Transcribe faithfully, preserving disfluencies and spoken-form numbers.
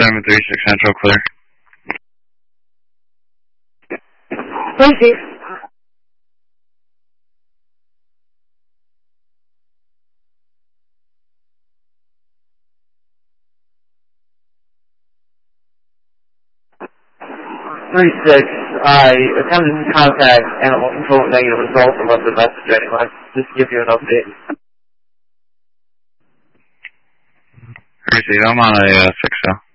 seven three six Central, clear. Thank you. three six, I attempted to contact Animal Control with negative results and left a message anyway, just to give you an update. Receive, I'm on a uh, six cell.